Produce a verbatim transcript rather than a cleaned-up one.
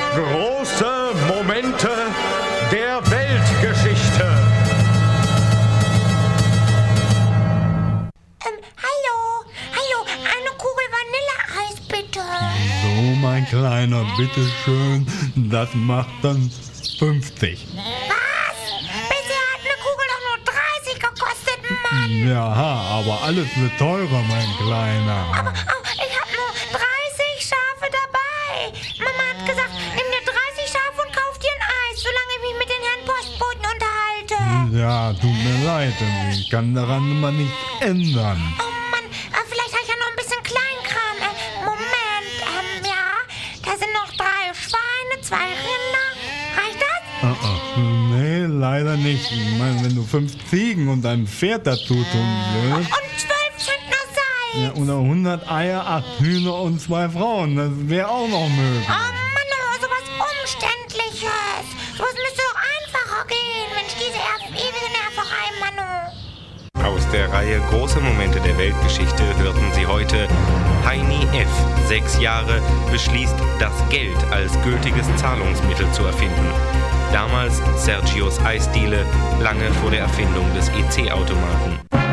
Große Momente der Weltgeschichte. Ähm, hallo, hallo, eine Kugel Vanilleeis bitte. So, mein Kleiner, bitteschön, das macht dann fünfzig. Was? Bisher hat eine Kugel doch nur dreißig gekostet, Mann. Ja, aber alles wird teurer, mein Kleiner. Aber oh, ich habe nur dreißig Schafe dabei. Mama hat gesagt, nimm dir dreißig Schafe und kauf dir ein Eis, solange ich mich mit den Herrn Postboten unterhalte. Ja, tut mir leid, ich kann daran immer nichts ändern. Oh Mann, äh, vielleicht habe ich ja noch ein bisschen Kleinkram. Äh, Moment, ähm, ja, da sind noch drei Schweine, zwei Rinder. Reicht das? Uh -uh. Nee, leider nicht. Ich meine, wenn du fünf Ziegen und ein Pferd dazu tun willst. Und zwölf Zentner Salz. Ja, oder hundert Eier, acht Hühner und zwei Frauen, das wäre auch noch möglich. Oh Mann, oh, sowas Umständliches. Sowas müsste doch einfacher gehen. Mensch, diese er- ewige Nerverei, Manu. Aus der Reihe Große Momente der Weltgeschichte hörten Sie heute: Heini F., sechs Jahre, beschließt, das Geld als gültiges Zahlungsmittel zu erfinden. Damals Sergios Eisdiele, lange vor der Erfindung des E C-Automaten.